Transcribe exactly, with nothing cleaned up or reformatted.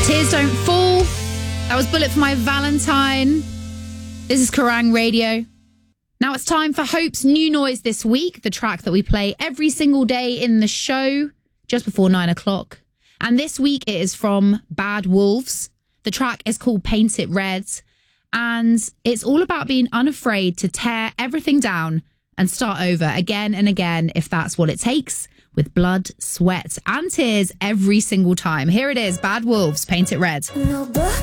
Tears Don't Fall. That was Bullet for My Valentine. This is Kerrang Radio. Now it's time for Hope's new noise this week, the track that we play every single day in the show, just before nine o'clock. And this week it is from Bad Wolves. The track is called Paint It Red. And it's all about being unafraid to tear everything down and start over again and again if that's what it takes, with blood, sweat and tears every single time. Here it is, Bad Wolves, Paint It Red. No book